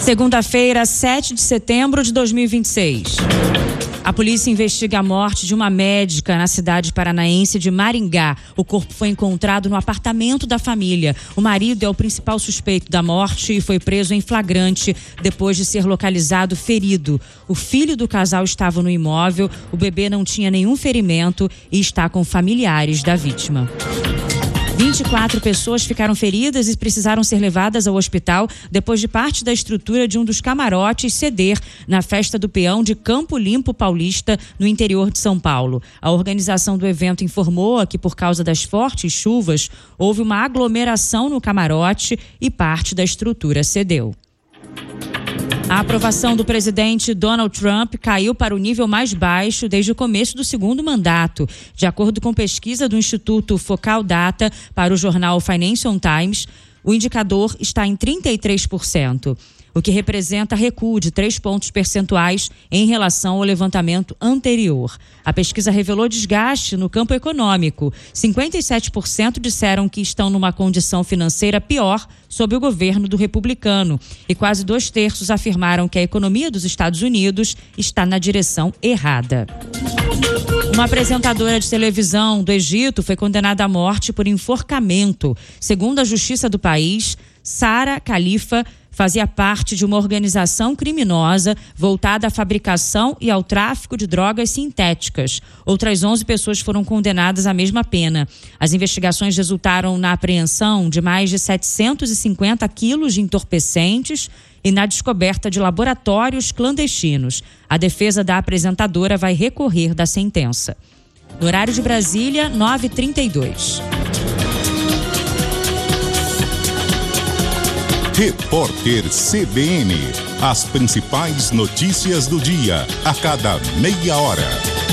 Segunda-feira, 7 de setembro de 2026. A polícia investiga a morte de uma médica na cidade paranaense de Maringá. O corpo foi encontrado no apartamento da família. O marido é o principal suspeito da morte e foi preso em flagrante depois de ser localizado ferido. O filho do casal estava no imóvel, o bebê não tinha nenhum ferimento e está com familiares da vítima. 24 pessoas ficaram feridas e precisaram ser levadas ao hospital depois de parte da estrutura de um dos camarotes ceder na Festa do Peão de Campo Limpo Paulista, no interior de São Paulo. A organização do evento informou que, por causa das fortes chuvas, houve uma aglomeração no camarote e parte da estrutura cedeu. A aprovação do presidente Donald Trump caiu para o nível mais baixo desde o começo do segundo mandato. De acordo com pesquisa do Instituto Focal Data para o jornal Financial Times, o indicador está em 33%, o que representa recuo de 3 pontos percentuais em relação ao levantamento anterior. A pesquisa revelou desgaste no campo econômico. 57% disseram que estão numa condição financeira pior sob o governo do republicano e quase 2/3 afirmaram que a economia dos Estados Unidos está na direção errada. Uma apresentadora de televisão do Egito foi condenada à morte por enforcamento. Segundo a justiça do país, Sara Khalifa fazia parte de uma organização criminosa voltada à fabricação e ao tráfico de drogas sintéticas. Outras 11 pessoas foram condenadas à mesma pena. As investigações resultaram na apreensão de mais de 750 quilos de entorpecentes e na descoberta de laboratórios clandestinos. A defesa da apresentadora vai recorrer da sentença. No horário de Brasília, 9h32. Repórter CBN. As principais notícias do dia, a cada meia hora.